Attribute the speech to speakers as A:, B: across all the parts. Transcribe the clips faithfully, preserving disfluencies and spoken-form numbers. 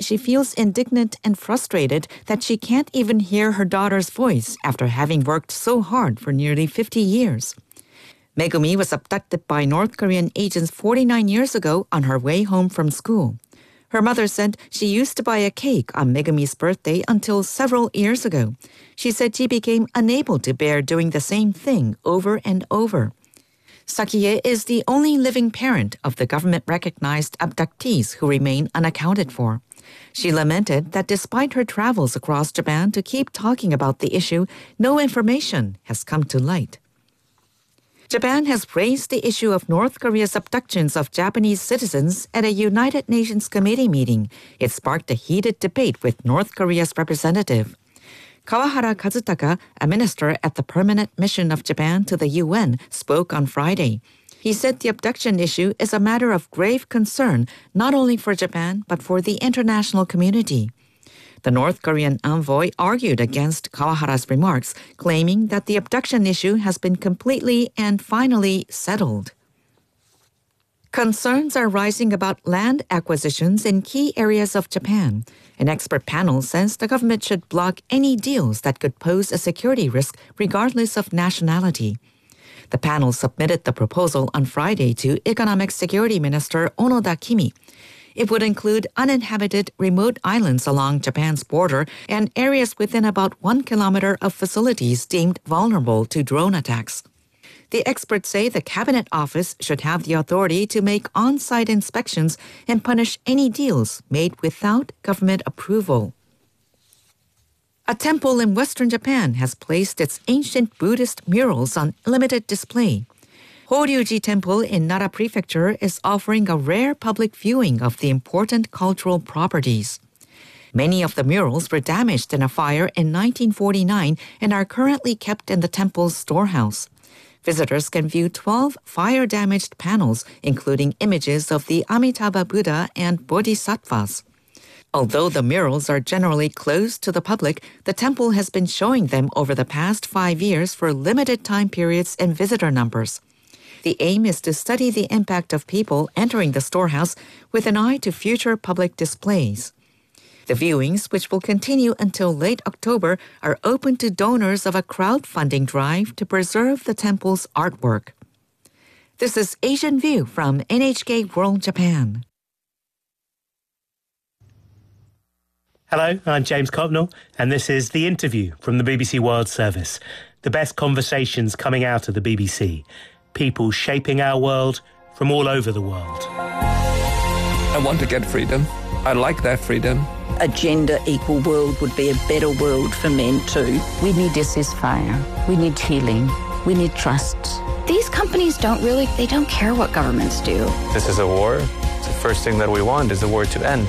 A: she feels indignant and frustrated that she can't even hear her daughter's voice after having worked so hard for nearly fifty years. Megumi was abducted by North Korean agents forty-nine years ago on her way home from school. Her mother said she used to buy a cake on Megumi's birthday until several years ago. She said she became unable to bear doing the same thing over and over. Sakie is the only living parent of the government-recognized abductees who remain unaccounted for. She lamented that despite her travels across Japan to keep talking about the issue, no information has come to light. Japan has raised the issue of North Korea's abductions of Japanese citizens at a United Nations committee meeting. It sparked a heated debate with North Korea's representative. Kawahara Kazutaka, a minister at the Permanent Mission of Japan to the U N, spoke on Friday. He said the abduction issue is a matter of grave concern not only for Japan but for the international community. The North Korean envoy argued against Kawahara's remarks, claiming that the abduction issue has been completely and finally settled. Concerns are rising about land acquisitions in key areas of Japan. An expert panel says the government should block any deals that could pose a security risk regardless of nationality. The panel submitted the proposal on Friday to Economic Security Minister Onoda Kimi. It would include uninhabited remote islands along Japan's border and areas within about one kilometer of facilities deemed vulnerable to drone attacks. The experts say the Cabinet Office should have the authority to make on-site inspections and punish any deals made without government approval. A temple in western Japan has placed its ancient Buddhist murals on limited display. Horyuji Temple in Nara Prefecture is offering a rare public viewing of the important cultural properties. Many of the murals were damaged in a fire in nineteen forty-nine and are currently kept in the temple's storehouse. Visitors can view twelve fire-damaged panels, including images of the Amitabha Buddha and Bodhisattvas. Although the murals are generally closed to the public, the temple has been showing them over the past five years for limited time periods and visitor numbers. The aim is to study the impact of people entering the storehouse with an eye to future public displays. The viewings, which will continue until late October, are open to donors of a crowdfunding drive to preserve the temple's artwork. This is Asian View from N H K World Japan.
B: Hello, I'm James Copnell, and this is The Interview from the B B C World Service. The best conversations coming out of the B B C. People shaping our world from all over the world.
C: I want to get freedom. I like that freedom.
D: A gender-equal world would be a better world for men too.
E: We need a ceasefire. We need healing. We need trust.
F: These companies don't really, they don't care what governments do.
G: This is a war. The first thing that we want is the war to end.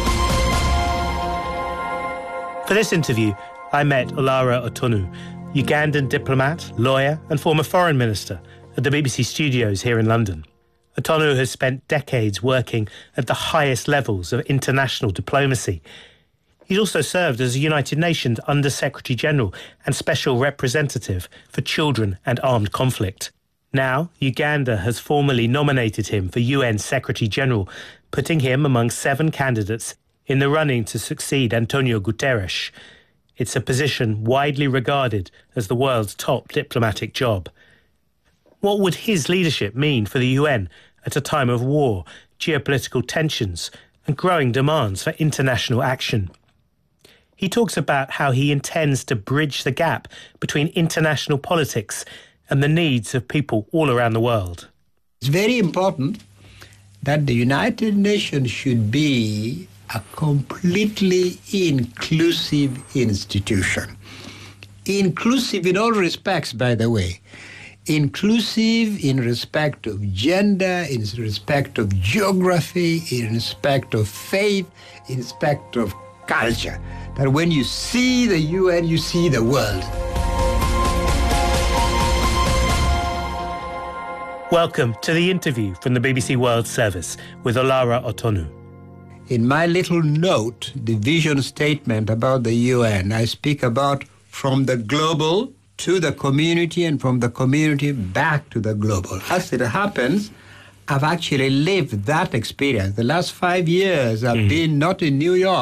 B: For this interview, I met Olara Otonu, Ugandan diplomat, lawyer and former foreign minister at the B B C studios here in London. Otonu has spent decades working at the highest levels of international diplomacy. He's also served as a United Nations Under-Secretary General and Special Representative for Children and Armed Conflict. Now, Uganda has formally nominated him for U N Secretary General, putting him among seven candidates in the running to succeed Antonio Guterres. It's a position widely regarded as the world's top diplomatic job. What would his leadership mean for the U N at a time of war, geopolitical tensions, and growing demands for international action? He talks about how he intends to bridge the gap between international politics and the needs of people all around the world.
H: It's very important that the United Nations should be a completely inclusive institution. Inclusive in all respects, by the way. Inclusive in respect of gender, in respect of geography, in respect of faith, in respect of culture. That when you see the U N, you see the world.
B: Welcome to The Interview from the B B C World Service with Olara Otonu.
H: In my little note, the vision statement about the U N, I speak about from the global to the community and from the community back to the global. As it happens, I've actually lived that experience. The last five years I've mm. been not in New York,